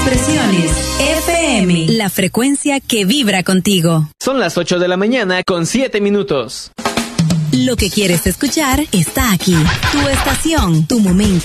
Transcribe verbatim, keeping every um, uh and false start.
Expresiones F M, la frecuencia que vibra contigo. Son las ocho de la mañana con siete minutos. Lo que quieres escuchar está aquí. Tu estación, tu momento.